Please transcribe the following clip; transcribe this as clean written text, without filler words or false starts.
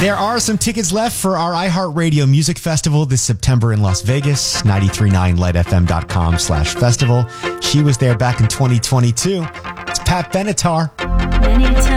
There are some tickets left for our iHeartRadio Music Festival this September in Las Vegas. 939lightfm.com/festival. She was there back in 2022. It's Pat Benatar.